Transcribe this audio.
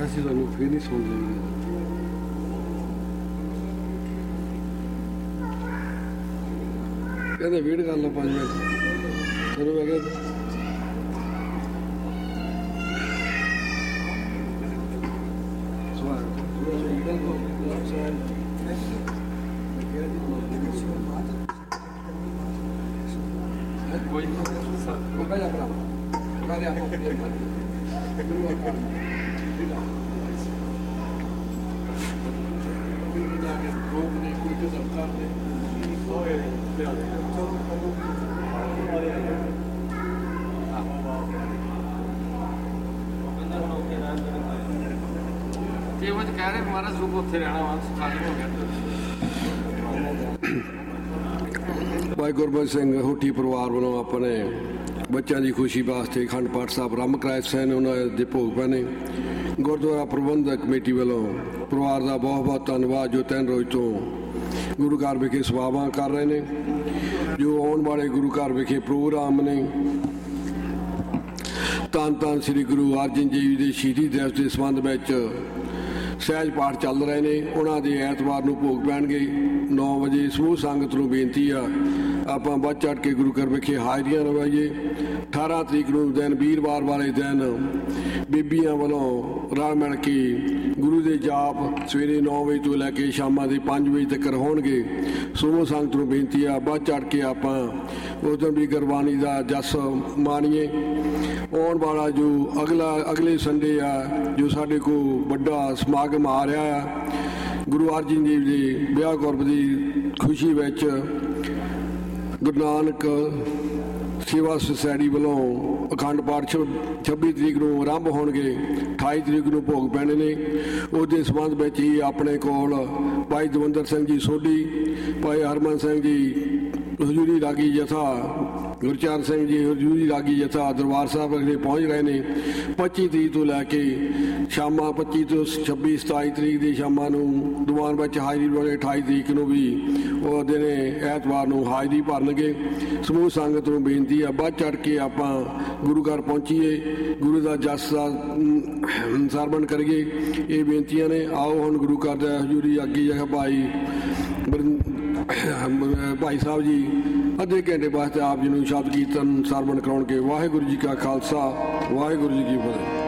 ਅਸੀਂ ਤੁਹਾਨੂੰ ਫਿਰ ਨਹੀਂ ਸੁਣ ਲੈਂਦੇ। ਕਹਿੰਦੇ ਵੇਟ ਕਰ ਲਓ 5 ਮਿੰਟ। ਚਲੋ ਮੈਂ ਕਿਹਾ ਕਹਿ ਰਹੇ ਹਮਾਰਾ ਸੁਖ ਉੱਥੇ ਰਹਿਣਾ ਵਾ ਸਟਾਰਟਿੰਗ ਹੋ ਗਿਆ। ਭਾਈ ਗੁਰਬਖਸ਼ ਸਿੰਘ ਹੋਠੀ ਪਰਿਵਾਰ ਵੱਲੋਂ ਆਪਣੇ ਬੱਚਿਆਂ ਦੀ ਖੁਸ਼ੀ ਵਾਸਤੇ ਅਖੰਡ ਪਾਠ ਸਾਹਿਬ ਆਰੰਭ ਕਰਾਏ ਸਨ। ਉਹਨਾਂ ਦੇ ਭੋਗ ਪੈਣੇ। ਗੁਰਦੁਆਰਾ ਪ੍ਰਬੰਧਕ ਕਮੇਟੀ ਵੱਲੋਂ ਪਰਿਵਾਰ ਦਾ ਬਹੁਤ ਬਹੁਤ ਧੰਨਵਾਦ ਜੋ 3 ਰੋਜ਼ ਤੋਂ ਗੁਰੂ ਘਰ ਵਿਖੇ ਸੇਵਾਵਾਂ ਕਰ ਰਹੇ ਨੇ। ਜੋ ਆਉਣ ਵਾਲੇ ਗੁਰੂ ਘਰ ਵਿਖੇ ਪ੍ਰੋਗਰਾਮ ਨੇ ਧੰਨ ਸ੍ਰੀ ਗੁਰੂ ਅਰਜਨ ਦੇਵ ਜੀ ਦੇ ਸ਼ਹੀਦੀ ਦਿਵਸ ਦੇ ਸੰਬੰਧ ਵਿੱਚ ਸਹਿਜ ਪਾਠ ਚੱਲ ਰਹੇ ਨੇ। ਉਹਨਾਂ ਦੇ ਐਤਵਾਰ ਨੂੰ ਭੋਗ ਪੈਣਗੇ 9 ਵਜੇ। ਸਮੂਹ ਸੰਗਤ ਨੂੰ ਬੇਨਤੀ ਆ ਆਪਾਂ ਵੱਧ ਚੜ੍ਹ ਕੇ ਗੁਰੂ ਘਰ ਵਿਖੇ ਹਾਜ਼ਰੀਆਂ ਲਵਾਈਏ। 18 ਤਰੀਕ ਨੂੰ ਦਿਨ ਵੀਰਵਾਰ ਵਾਲੇ ਦਿਨ ਬੀਬੀਆਂ ਵੱਲੋਂ ਰਲ ਮਿਲ ਕੇ ਗੁਰੂ ਦੇ ਜਾਪ ਸਵੇਰੇ 9 ਵਜੇ ਤੋਂ ਲੈ ਕੇ ਸ਼ਾਮਾਂ ਦੇ 5 ਵਜੇ ਤੱਕ ਹੋਣਗੇ। ਸਮੂਹ ਸੰਗਤ ਨੂੰ ਬੇਨਤੀ ਆ ਵੱਧ ਚੜ੍ਹ ਕੇ ਆਪਾਂ ਉਸ ਦਿਨ ਵੀ ਗੁਰਬਾਣੀ ਦਾ ਜਸ ਮਾਣੀਏ। ਆਉਣ ਵਾਲਾ ਜੋ ਅਗਲੇ ਸੰਡੇ ਆ ਜੋ ਸਾਡੇ ਕੋਲ ਵੱਡਾ ਸਮਾਗਮ ਆ ਰਿਹਾ ਆ ਗੁਰੂ ਅਰਜਨ ਦੇਵ ਜੀ ਵਿਆਹ ਗੁਰਬ ਦੀ ਖੁਸ਼ੀ ਵਿੱਚ ਗੁਰੂ ਨਾਨਕ ਸੇਵਾ ਸੁਸਾਇਟੀ ਵੱਲੋਂ ਅਖੰਡ ਪਾਠ 26 ਤਰੀਕ ਨੂੰ ਆਰੰਭ ਹੋਣਗੇ। 28 ਤਰੀਕ ਨੂੰ ਭੋਗ ਪੈਣੇ ਨੇ। ਉਹਦੇ ਸੰਬੰਧ ਵਿੱਚ ਹੀ ਆਪਣੇ ਕੋਲ ਭਾਈ ਦਵਿੰਦਰ ਸਿੰਘ ਜੀ ਸੋਢੀ, ਭਾਈ ਹਰਮਨ ਸਿੰਘ ਜੀ ਹਜ਼ੂਰੀ ਰਾਗੀ ਜਥਾ, ਗੁਰਚਰਨ ਸਿੰਘ ਜੀ ਹਜ਼ੂਰੀ ਰਾਗੀ ਜਥਾ ਦਰਬਾਰ ਸਾਹਿਬ ਅਗਲੇ ਪਹੁੰਚ ਰਹੇ ਨੇ। 25 ਤਰੀਕ ਤੋਂ ਲੈ ਕੇ ਸ਼ਾਮਾਂ 25 ਤੋਂ 26 27 ਤਰੀਕ ਦੀ ਸ਼ਾਮਾਂ ਨੂੰ ਦੀਵਾਨ ਵਿੱਚ ਹਾਜ਼ਰੀ ਵਾਲੇ 28 ਤਰੀਕ ਨੂੰ ਵੀ ਉਹ ਦਿਨੇ ਐਤਵਾਰ ਨੂੰ ਹਾਜ਼ਰੀ ਭਰਨਗੇ। ਸਮੂਹ ਸੰਗਤ ਨੂੰ ਬੇਨਤੀ ਆ ਵੱਧ ਚੜ੍ਹ ਕੇ ਆਪਾਂ ਗੁਰੂ ਘਰ ਪਹੁੰਚੀਏ, ਗੁਰੂ ਦਾ ਜਸ ਦਾ ਸਰਵਣ ਕਰੀਏ। ਇਹ ਬੇਨਤੀਆਂ ਨੇ। ਆਓ ਹੁਣ ਗੁਰੂ ਘਰ ਦਾ ਹਜ਼ੂਰੀ ਅੱਗੇ ਜਾ ਭਾਈ ਸਾਹਿਬ ਜੀ ਅੱਧੇ ਘੰਟੇ ਵਾਸਤੇ ਆਪ ਜੀ ਨੂੰ ਸ਼ਬਦ ਕੀਰਤਨ ਸਰਵਣ ਕਰਾਉਣਗੇ। ਵਾਹਿਗੁਰੂ ਜੀ ਕਾ ਖਾਲਸਾ, ਵਾਹਿਗੁਰੂ ਜੀ ਕੀ ਫਤਿਹ।